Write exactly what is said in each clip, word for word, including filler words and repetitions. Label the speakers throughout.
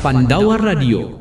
Speaker 1: Pandawa Radio.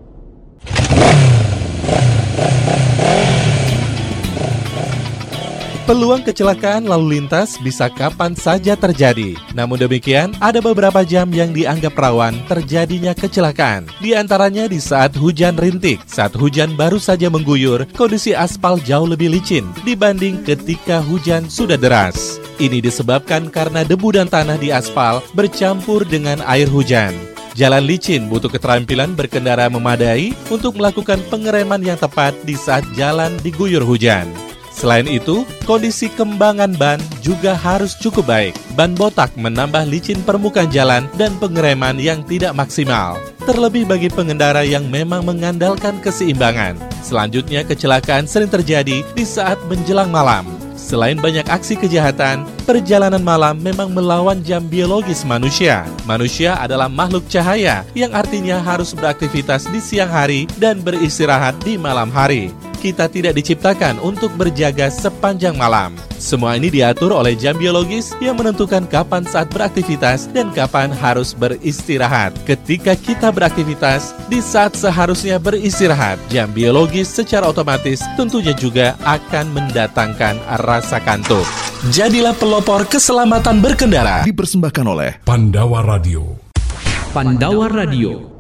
Speaker 2: Peluang kecelakaan lalu lintas bisa kapan saja terjadi. Namun demikian, ada beberapa jam yang dianggap rawan terjadinya kecelakaan. Di antaranya di saat hujan rintik. Saat hujan baru saja mengguyur, kondisi aspal jauh lebih licin dibanding ketika hujan sudah deras. Ini disebabkan karena debu dan tanah di aspal bercampur dengan air hujan. Jalan licin butuh keterampilan berkendara memadai untuk melakukan pengereman yang tepat di saat jalan diguyur hujan. Selain itu, kondisi kembangan ban juga harus cukup baik. Ban botak menambah licin permukaan jalan dan pengereman yang tidak maksimal. Terlebih bagi pengendara yang memang mengandalkan keseimbangan. Selanjutnya, kecelakaan sering terjadi di saat menjelang malam. Selain banyak aksi kejahatan, perjalanan malam memang melawan jam biologis manusia. Manusia adalah makhluk cahaya yang artinya harus beraktivitas di siang hari dan beristirahat di malam hari. Kita tidak diciptakan untuk berjaga sepanjang malam. Semua ini diatur oleh jam biologis yang menentukan kapan saat beraktivitas dan kapan harus beristirahat. Ketika kita beraktivitas, di saat seharusnya beristirahat, jam biologis secara otomatis tentunya juga akan mendatangkan rasa kantuk. Jadilah pelopor keselamatan berkendara.
Speaker 3: Dipersembahkan oleh
Speaker 4: Pandawa Radio.
Speaker 1: Pandawa Radio.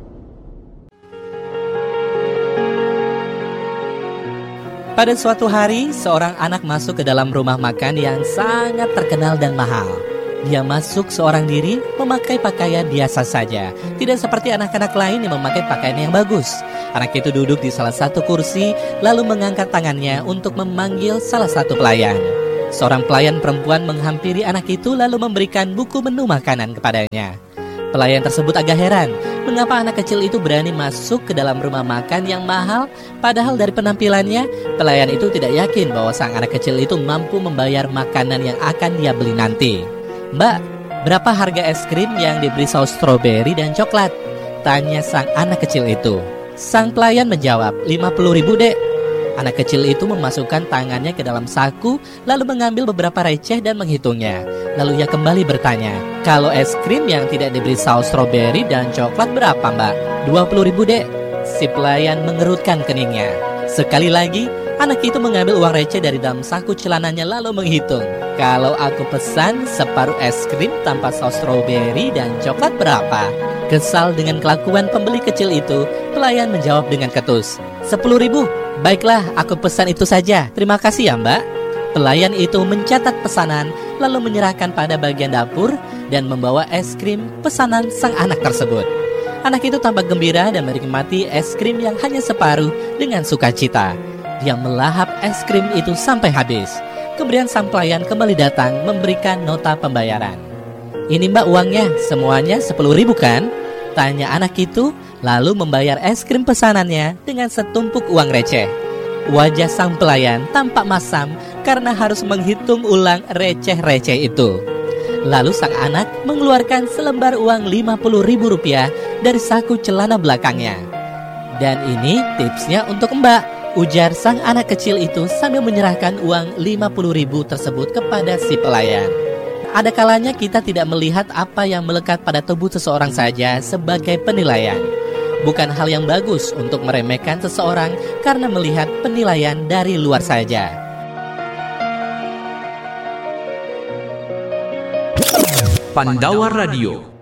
Speaker 5: Pada suatu hari, seorang anak masuk ke dalam rumah makan yang sangat terkenal dan mahal. Dia masuk seorang diri memakai pakaian biasa saja, tidak seperti anak-anak lain yang memakai pakaian yang bagus. Anak itu duduk di salah satu kursi, lalu mengangkat tangannya untuk memanggil salah satu pelayan. Seorang pelayan perempuan menghampiri anak itu lalu memberikan buku menu makanan kepadanya. Pelayan tersebut agak heran, mengapa anak kecil itu berani masuk ke dalam rumah makan yang mahal, padahal dari penampilannya, pelayan itu tidak yakin bahwa sang anak kecil itu mampu membayar makanan yang akan dia beli nanti. "Mbak, berapa harga es krim yang diberi saus stroberi dan coklat?" tanya sang anak kecil itu. Sang pelayan menjawab, lima puluh ribu dek. Anak kecil itu memasukkan tangannya ke dalam saku, lalu mengambil beberapa receh dan menghitungnya. Lalu ia kembali bertanya, "Kalau es krim yang tidak diberi saus stroberi dan coklat berapa mbak?" dua puluh ribu dek. Si pelayan mengerutkan keningnya. Sekali lagi, anak itu mengambil uang receh dari dalam saku celananya lalu menghitung. "Kalau aku pesan separuh es krim tanpa saus stroberi dan coklat berapa?" Kesal dengan kelakuan pembeli kecil itu, pelayan menjawab dengan ketus, sepuluh ribu. "Baiklah, aku pesan itu saja. Terima kasih ya mbak." Pelayan itu mencatat pesanan, lalu menyerahkan pada bagian dapur dan membawa es krim pesanan sang anak tersebut. Anak itu tampak gembira dan menikmati es krim yang hanya separuh dengan sukacita. Dia melahap es krim itu sampai habis. Kemudian sang pelayan kembali datang memberikan nota pembayaran. "Ini mbak uangnya, semuanya sepuluh ribu kan?" tanya anak itu, lalu membayar es krim pesanannya dengan setumpuk uang receh. Wajah sang pelayan tampak masam karena harus menghitung ulang receh-receh itu. Lalu sang anak mengeluarkan selembar uang lima puluh ribu rupiah dari saku celana belakangnya. "Dan ini tipsnya untuk mbak," ujar sang anak kecil itu sambil menyerahkan uang lima puluh ribu tersebut kepada si pelayan. Ada kalanya kita tidak melihat apa yang melekat pada tubuh seseorang saja sebagai penilaian. Bukan hal yang bagus untuk meremehkan seseorang karena melihat penilaian dari luar saja.
Speaker 1: Pandawa Radio.